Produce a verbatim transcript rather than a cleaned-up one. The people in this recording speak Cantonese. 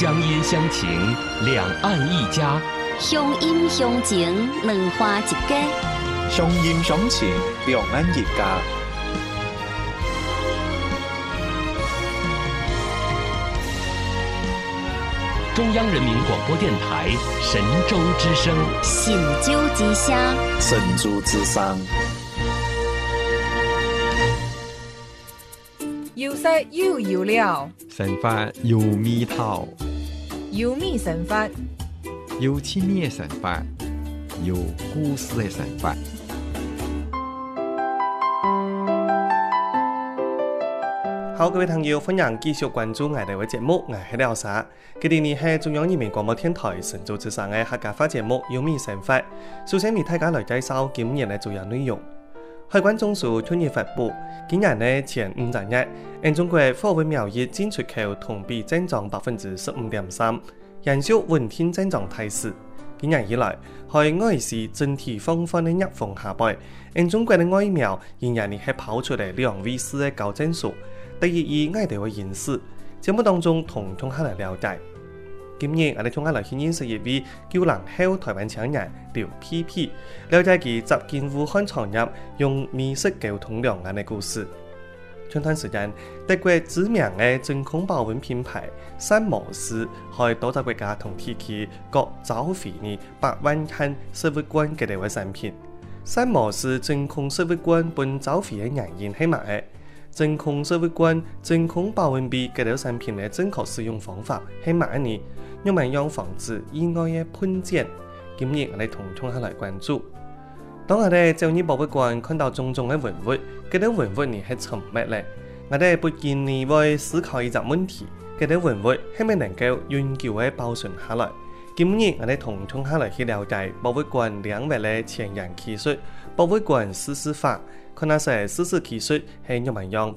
乡音乡情，两岸一家； 乡音乡情，两花一家； 乡音乡情，两岸一家。 中央人民广播电台神州之声， 神州之声， 神州之声。 有色又有料， 神法有味道， 有味神法， 有趣味的神法，有故事的神法。 好，各位朋友，歡迎繼續關注我哋嘅節目，我係廖沙。佢哋呢係中央人民廣播電台神州之聲嘅客家話節目《有味神法》。首先為大家來介紹今日嘅主要內容。海關總署去年發布，今年呢前五十日，因中國貨運貿易進出口同比增長百分之十五點三，延續穩定增長態勢。今年以來，海外是整體放緩嘅逆風下敗，因中國嘅外貿仍然係跑出嚟兩位數嘅高增速。第二以外地嘅演示，節目當中同同下嚟了解。今日我哋同下嚟認識一位九零後台灣青年劉皮皮，了解佢走進武漢創業，用美食溝通兩岸嘅故事。前段時間，德國知名嘅真空保溫品牌山摩斯喺多個國家同地區各找回呢百萬斤食物罐嘅呢個產品。山摩斯真空食物罐本找回嘅原因係乜嘢？真空食物罐、真空保溫杯嘅呢個產品嘅正確使用方法係乜嘢呢？用嚟用防止意外嘅噴濺。今日我哋同同下來關注。當我哋走入博物館看到種種嘅文物，嗰啲文物呢係沉默咧，我哋不禁呢會思考一個問題：嗰啲文物係咪能夠永久嘅保存下來？今日我哋同同下來去了解博物館兩位嘅前人技術，博物館施施法。看那些施施技術係用嚟用